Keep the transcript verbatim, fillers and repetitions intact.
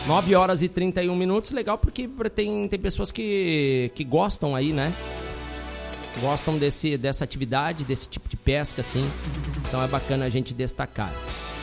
nove horas e trinta e um minutos, legal porque tem, tem pessoas que, que gostam aí, né? Gostam desse, dessa atividade, desse tipo de pesca, assim. Então é bacana a gente destacar.